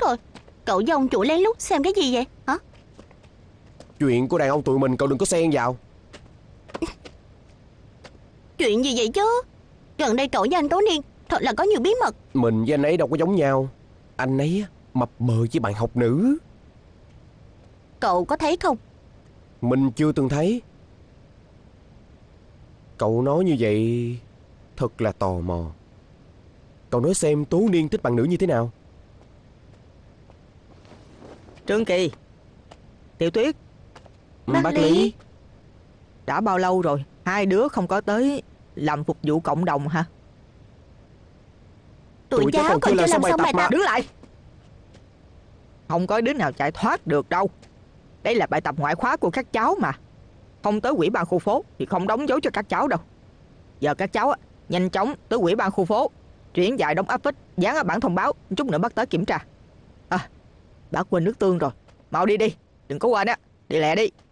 rồi. Cậu với ông chủ lén lút xem cái gì vậy hả? Chuyện của đàn ông tụi mình cậu đừng có xen vào. Chuyện gì vậy chứ? Gần đây cậu với anh Tố Niên thật là có nhiều bí mật. Mình với anh ấy đâu có giống nhau. Anh ấy mập mờ với bạn học nữ. Cậu có thấy không? Mình chưa từng thấy. Cậu nói như vậy thật là tò mò. Cậu nói xem Tố Niên thích bạn nữ như thế nào? Trương Kỳ, Tiểu Tuyết, Bác Lý. đã bao lâu rồi hai đứa không có tới làm phục vụ cộng đồng hả? Tụi cháu còn chưa làm xong bài tập. Đứng lại. Không có đứa nào chạy thoát được đâu. Đây là bài tập ngoại khóa của các cháu mà. Không tới ủy ban khu phố thì không đóng dấu cho các cháu đâu. Giờ các cháu nhanh chóng tới ủy ban khu phố, chuyển dài đống áp phích, dán ở bảng thông báo, chút nữa bác tới kiểm tra. Bác quên nước tương rồi. Mau đi đi, đừng có quên á. Đi lẹ đi.